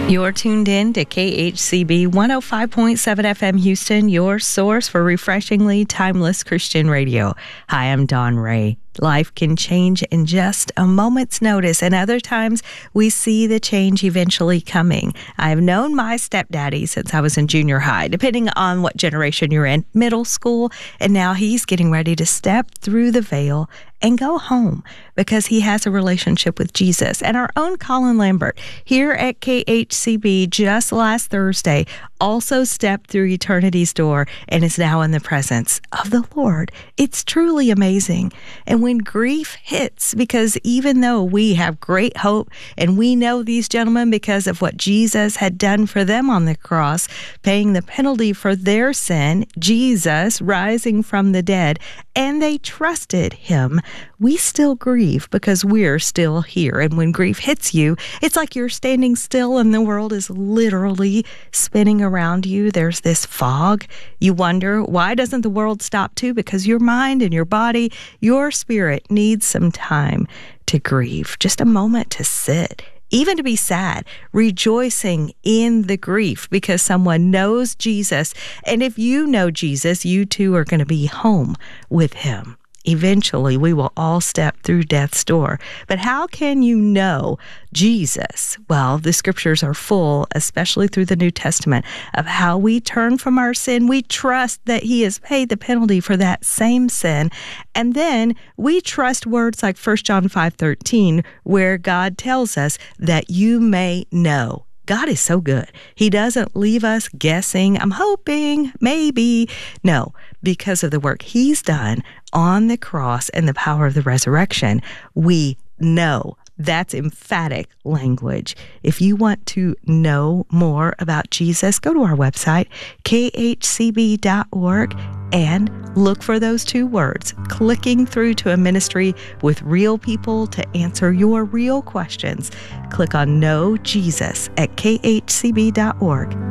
You're tuned in to KHCB 105.7 FM Houston, your source for refreshingly timeless Christian radio. Hi, I'm Dawn Ray. Life can change in just a moment's notice, and other times we see the change eventually coming. I've known my stepdaddy since I was in junior high, depending on what generation you're in, middle school, and now he's getting ready to step through the veil and go home because he has a relationship with Jesus. And our own Colin Lambert here at KHCB just last Thursday also stepped through eternity's door and is now in the presence of the Lord. It's truly amazing. And when grief hits, because even though we have great hope and we know these gentlemen because of what Jesus had done for them on the cross, paying the penalty for their sin, Jesus rising from the dead, and they trusted him, we still grieve because we're still here. And when grief hits you, it's like you're standing still and the world is literally spinning around you. There's this fog. You wonder, why doesn't the world stop too? Because your mind and your body, your spirit needs some time to grieve, just a moment to sit, even to be sad, rejoicing in the grief because someone knows Jesus. And if you know Jesus, you too are going to be home with him. Eventually, we will all step through death's door. But how can you know Jesus? Well, the scriptures are full, especially through the New Testament, of how we turn from our sin. We trust that he has paid the penalty for that same sin. And then we trust words like 1 John 5:13, where God tells us that you may know. God is so good. He doesn't leave us guessing, I'm hoping, maybe. No, because of the work he's done on the cross and the power of the resurrection, we know. That's emphatic language. If you want to know more about Jesus, go to our website, khcb.org, and look for those two words, clicking through to a ministry with real people to answer your real questions. Click on Know Jesus at khcb.org